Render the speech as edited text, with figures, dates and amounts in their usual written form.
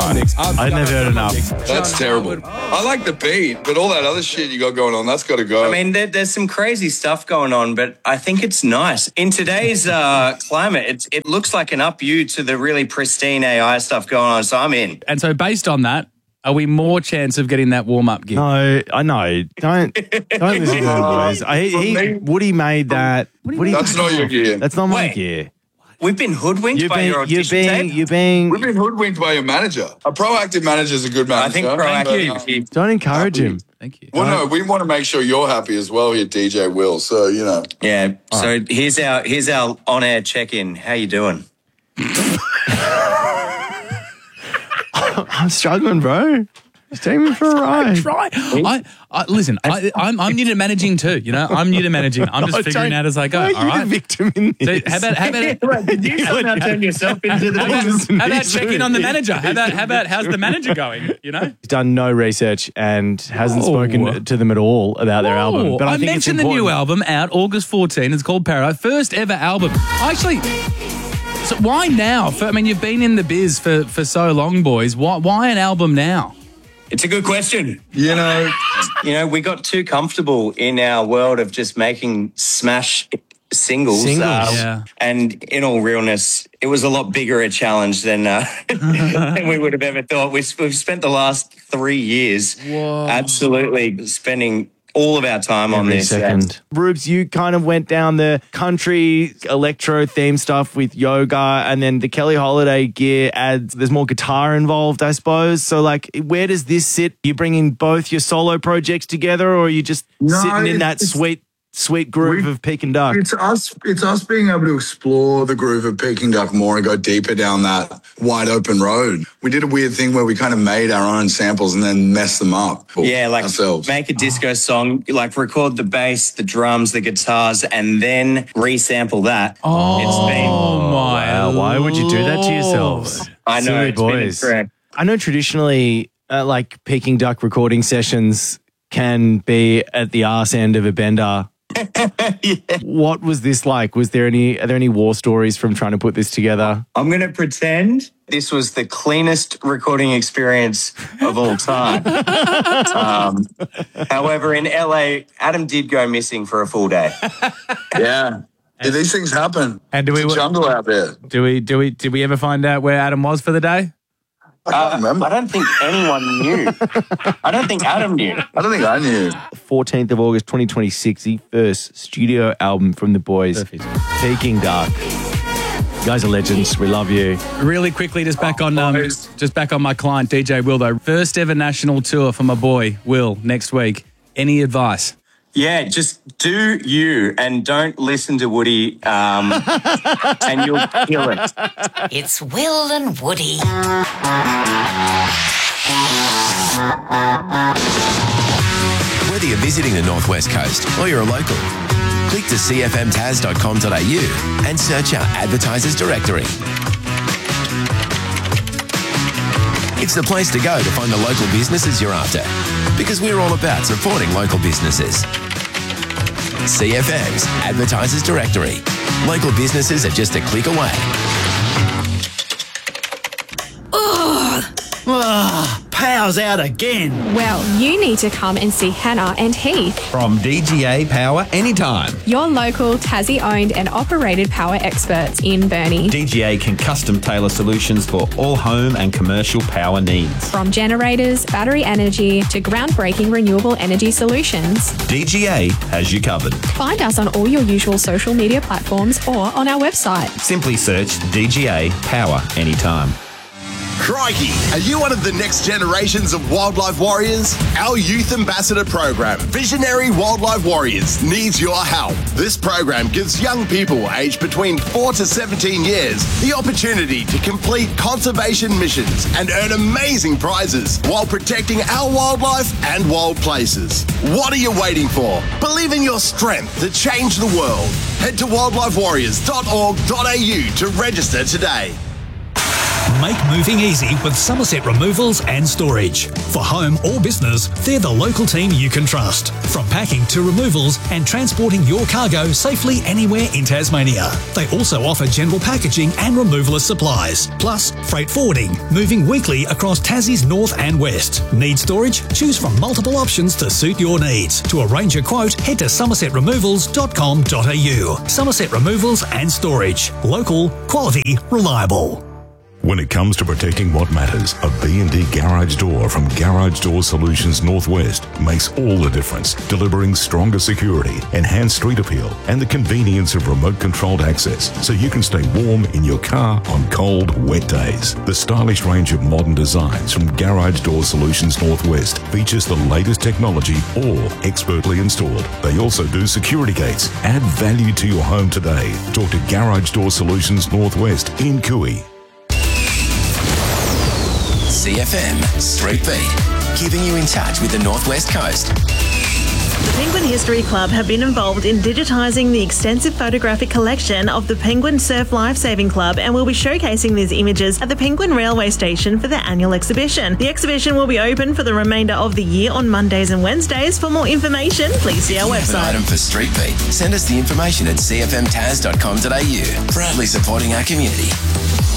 I never heard enough. That's terrible. I like the beat, but all that other shit you got going on, that's got to go. I mean, there's some crazy stuff going on, but I think it's nice. In today's climate, it looks like an up you to the really pristine AI stuff going on, so I'm in. And so based on that, are we more chance of getting that warm-up gig? No, I know. Don't listen to the boys. Woody made that. That's not your gear. That's not my gear. We've been hoodwinked by your audition tape? We've been hoodwinked by your manager. A proactive manager is a good manager. I think proactive. Don't encourage him. Thank you. Well, no, we want to make sure you're happy as well here, DJ Will. So, you know. Yeah, so here's our on-air check-in. How you doing? I'm struggling, bro. Just take me for a ride. Listen, I'm new to managing too. You know, I'm new to managing. I'm just figuring out as I go. Why are all you right. the victim in this? So how about Did you somehow turn yourself into the victim? how about checking on the manager? How about how's the manager going? You know, He's done no research and hasn't spoken to them at all about their album. But I think mentioned the new album out August 14. It's called Paradise. First ever album. Actually. So why now? I mean, you've been in the biz for so long, boys. Why an album now? It's a good question. You know, we got too comfortable in our world of just making smash singles. Yeah. And in all realness, it was a lot bigger a challenge than we would have ever thought. We've spent the last 3 years absolutely spending all of our time on this. Second. Rubes, you kind of went down the country electro theme stuff with yoga, and then the Kelly Holiday gear adds, there's more guitar involved, I suppose. So, like, where does this sit? You bringing both your solo projects together, or are you just sitting in that sweet groove of Peking Duck? It's us being able to explore the groove of Peking Duck more and go deeper down that wide open road. We did a weird thing where we kind of made our own samples and then messed them up. Yeah, like ourselves. Make a disco song, like record the bass, the drums, the guitars, and then resample that. Wow, why would you do that to yourselves? I know, Silly it's boys. been incorrect. I know traditionally, like Peking Duck recording sessions can be at the arse end of a bender. What was this like? Are there any war stories from trying to put this together? I'm going to pretend this was the cleanest recording experience of all time. However, in LA, Adam did go missing for a full day. Yeah. These things happen. And it's a jungle out there. Did we ever find out where Adam was for the day? I can't remember. I don't think anyone knew. I don't think Adam knew. I don't think I knew. 14th of August 2026, the first studio album from the boys. Perfect. Peking Duck. You guys are legends. We love you. Really quickly, just back on my client DJ Will though. First ever national tour for my boy Will next week. Any advice? Yeah, just do you and don't listen to Woody, and you'll kill it. It's Will and Woody. Whether you're visiting the Northwest Coast or you're a local, click to cfmtaz.com.au and search our advertisers directory. It's the place to go to find the local businesses you're after, because we're all about supporting local businesses. CFM's Advertisers Directory. Local businesses are just a click away. Power's out again. Well, you need to come and see Hannah and Heath, From DGA Power Anytime. your local Tassie-owned and operated power experts in Burnie. DGA can custom tailor solutions for all home and commercial power needs. From generators, battery energy to groundbreaking renewable energy solutions. DGA has you covered. Find us on all your usual social media platforms or on our website. Simply search DGA Power Anytime. Crikey! Are you one of the next generations of wildlife warriors? Our youth ambassador program, Visionary Wildlife Warriors, needs your help. This program gives young people aged between 4 to 17 years the opportunity to complete conservation missions and earn amazing prizes while protecting our wildlife and wild places. What are you waiting for? Believe in your strength to change the world. Head to wildlifewarriors.org.au to register today. Make moving easy with Somerset Removals and Storage. For home or business, they're the local team you can trust. From packing to removals and transporting your cargo safely anywhere in Tasmania. They also offer general packaging and removalist supplies, plus freight forwarding, moving weekly across Tassie's north and west. Need storage? Choose from multiple options to suit your needs. To arrange a quote, head to somersetremovals.com.au. Somerset Removals and Storage. Local, quality, reliable. When it comes to protecting what matters, a B&D garage door from Garage Door Solutions Northwest makes all the difference, delivering stronger security, enhanced street appeal, and the convenience of remote-controlled access so you can stay warm in your car on cold, wet days. The stylish range of modern designs from Garage Door Solutions Northwest features the latest technology, all expertly installed. They also do security gates. Add value to your home today. Talk to Garage Door Solutions Northwest in Cooey. CFM Street Beat, keeping you in touch with the Northwest Coast. The Penguin History Club have been involved in digitising the extensive photographic collection of the Penguin Surf Lifesaving Club and will be showcasing these images at the Penguin Railway Station for their annual exhibition. The exhibition will be open for the remainder of the year on Mondays and Wednesdays. For more information, please see our website. An item for Street Beat? Send us the information at cfmtaz.com.au. Proudly supporting our community.